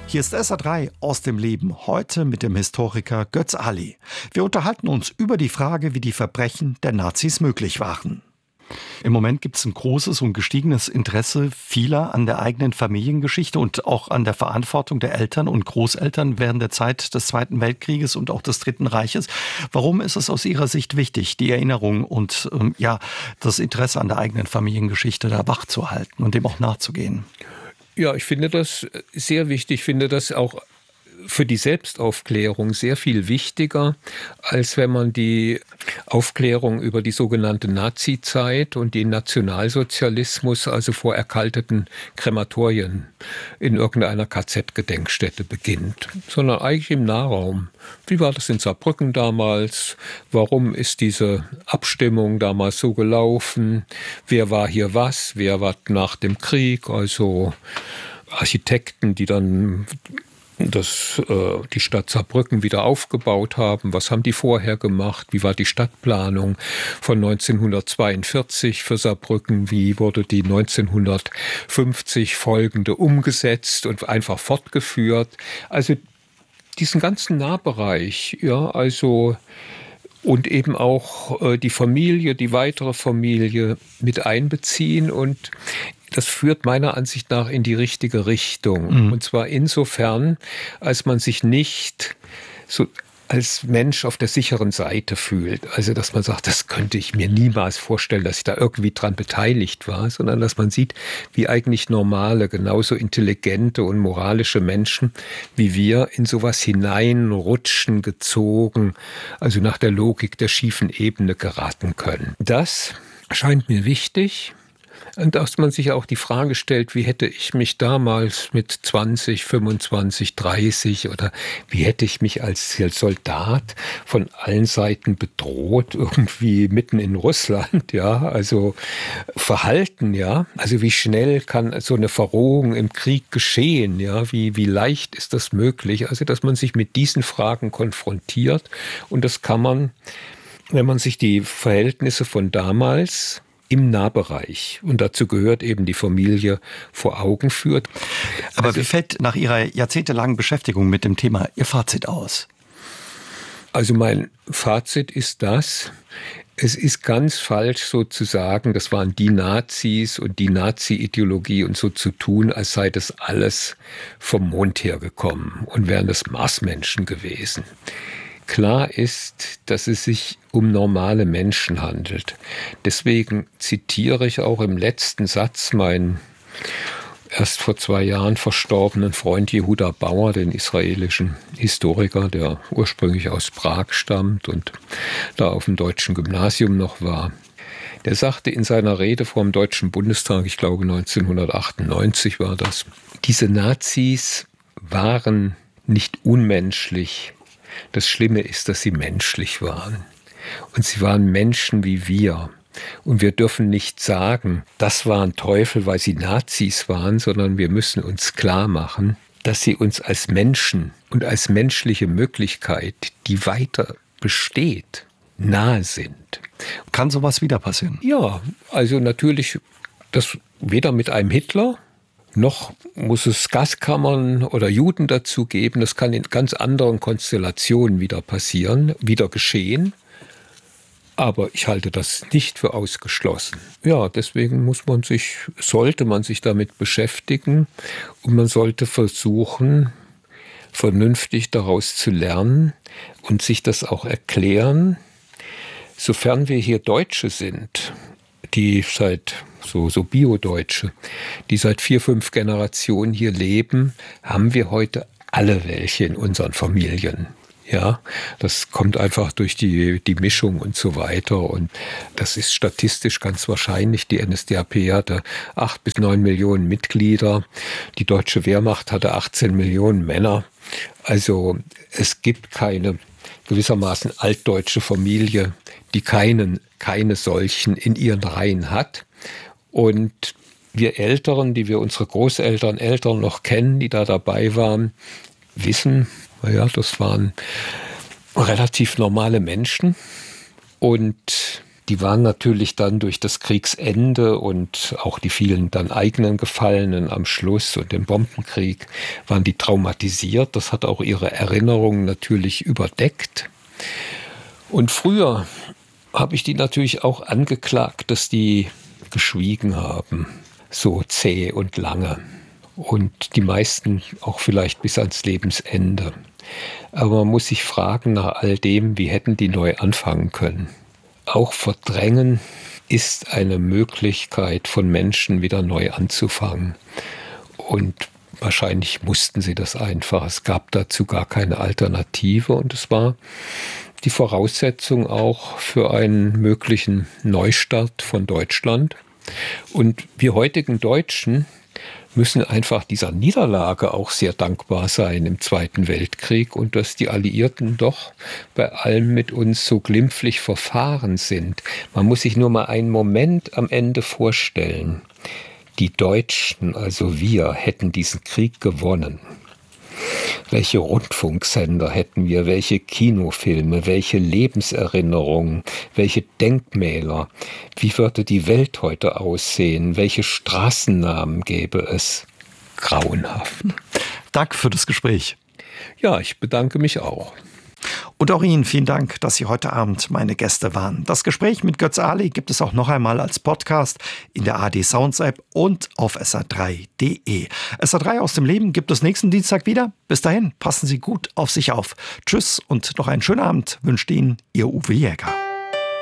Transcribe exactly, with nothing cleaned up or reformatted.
Hier ist S A drei aus dem Leben, heute mit dem Historiker Götz Ali. Wir unterhalten uns über die Frage, wie die Verbrechen der Nazis möglich waren. Im Moment gibt es ein großes und gestiegenes Interesse vieler an der eigenen Familiengeschichte und auch an der Verantwortung der Eltern und Großeltern während der Zeit des Zweiten Weltkrieges und auch des Dritten Reiches. Warum ist es aus Ihrer Sicht wichtig, die Erinnerung und ähm, ja, das Interesse an der eigenen Familiengeschichte da wach zu halten und dem auch nachzugehen? Ja, ich finde das sehr wichtig. Ich finde das auch für die Selbstaufklärung sehr viel wichtiger, als wenn man die Aufklärung über die sogenannte Nazizeit und den Nationalsozialismus, also vor erkalteten Krematorien in irgendeiner K Z-Gedenkstätte beginnt, sondern eigentlich im Nahraum. Wie war das in Saarbrücken damals? Warum ist diese Abstimmung damals so gelaufen? Wer war hier was? Wer war nach dem Krieg? Also Architekten, die dann das, äh, die Stadt Saarbrücken wieder aufgebaut haben. Was haben die vorher gemacht? Wie war die Stadtplanung von neunzehnhundertzweiundvierzig für Saarbrücken? Wie wurde die neunzehnhundertfünfzig folgende umgesetzt und einfach fortgeführt? Also diesen ganzen Nahbereich, ja, also und eben auch äh, die Familie, die weitere Familie mit einbeziehen, und das führt meiner Ansicht nach in die richtige Richtung. Mhm. Und zwar insofern, als man sich nicht so als Mensch auf der sicheren Seite fühlt. Also, dass man sagt, das könnte ich mir niemals vorstellen, dass ich da irgendwie dran beteiligt war, sondern dass man sieht, wie eigentlich normale, genauso intelligente und moralische Menschen wie wir in sowas hineinrutschen, gezogen, also nach der Logik der schiefen Ebene geraten können. Das scheint mir wichtig. Und dass man sich auch die Frage stellt, wie hätte ich mich damals mit zwanzig, fünfundzwanzig, dreißig oder wie hätte ich mich als Soldat von allen Seiten bedroht, irgendwie mitten in Russland, ja, also verhalten, ja, also wie schnell kann so eine Verrohung im Krieg geschehen, ja, wie, wie leicht ist das möglich, also dass man sich mit diesen Fragen konfrontiert, und das kann man, wenn man sich die Verhältnisse von damals im Nahbereich, und dazu gehört eben die Familie, vor Augen führt. Aber also, wie fällt nach Ihrer jahrzehntelangen Beschäftigung mit dem Thema Ihr Fazit aus? Also mein Fazit ist das: Es ist ganz falsch so zu sagen, das waren die Nazis und die Nazi-Ideologie und so zu tun, als sei das alles vom Mond hergekommen und wären das Marsmenschen gewesen. Klar ist, dass es sich um normale Menschen handelt. Deswegen zitiere ich auch im letzten Satz meinen erst vor zwei Jahren verstorbenen Freund Yehuda Bauer, den israelischen Historiker, der ursprünglich aus Prag stammt und da auf dem deutschen Gymnasium noch war. Der sagte in seiner Rede vor dem Deutschen Bundestag, ich glaube neunzehnhundertachtundneunzig war das, diese Nazis waren nicht unmenschlich. Das Schlimme ist, dass sie menschlich waren. Und sie waren Menschen wie wir. Und wir dürfen nicht sagen, das waren Teufel, weil sie Nazis waren, sondern wir müssen uns klar machen, dass sie uns als Menschen und als menschliche Möglichkeit, die weiter besteht, nahe sind. Kann sowas wieder passieren? Ja, also natürlich, das weder mit einem Hitler, noch muss es Gaskammern oder Juden dazu geben. Das kann in ganz anderen Konstellationen wieder passieren, wieder geschehen. Aber ich halte das nicht für ausgeschlossen. Ja, deswegen muss man sich, sollte man sich damit beschäftigen, und man sollte versuchen, vernünftig daraus zu lernen und sich das auch erklären. Sofern wir hier Deutsche sind, die seit so, so Bio-Deutsche, die seit vier, fünf Generationen hier leben, haben wir heute alle welche in unseren Familien. Ja, das kommt einfach durch die, die Mischung und so weiter. Und das ist statistisch ganz wahrscheinlich. Die N S D A P hatte acht bis neun Millionen Mitglieder. Die deutsche Wehrmacht hatte achtzehn Millionen Männer. Also es gibt keine gewissermaßen altdeutsche Familie, die keinen, keine solchen in ihren Reihen hat. Und wir Älteren, die wir unsere Großeltern, Eltern noch kennen, die da dabei waren, wissen, naja, das waren relativ normale Menschen. Und Die waren natürlich dann durch das Kriegsende und auch die vielen dann eigenen Gefallenen am Schluss und den Bombenkrieg, waren die traumatisiert. Das hat auch ihre Erinnerungen natürlich überdeckt. Und früher habe ich die natürlich auch angeklagt, dass die geschwiegen haben, so zäh und lange. Und die meisten auch vielleicht bis ans Lebensende. Aber man muss sich fragen nach all dem, wie hätten die neu anfangen können? Auch verdrängen ist eine Möglichkeit von Menschen wieder neu anzufangen. Und wahrscheinlich mussten sie das einfach. Es gab dazu gar keine Alternative und es war die Voraussetzung auch für einen möglichen Neustart von Deutschland. Und wir heutigen Deutschen müssen einfach dieser Niederlage auch sehr dankbar sein im Zweiten Weltkrieg und dass die Alliierten doch bei allem mit uns so glimpflich verfahren sind. Man muss sich nur mal einen Moment am Ende vorstellen. Die Deutschen, also wir, hätten diesen Krieg gewonnen. Welche Rundfunksender hätten wir, welche Kinofilme, welche Lebenserinnerungen, welche Denkmäler, wie würde die Welt heute aussehen, welche Straßennamen gäbe es? Grauenhaft. Danke für das Gespräch. Ja, ich bedanke mich auch. Und auch Ihnen vielen Dank, dass Sie heute Abend meine Gäste waren. Das Gespräch mit Götz Ali gibt es auch noch einmal als Podcast in der A R D Sounds App und auf S R drei punkt de. S R drei aus dem Leben gibt es nächsten Dienstag wieder. Bis dahin, passen Sie gut auf sich auf. Tschüss und noch einen schönen Abend wünscht Ihnen Ihr Uwe Jäger.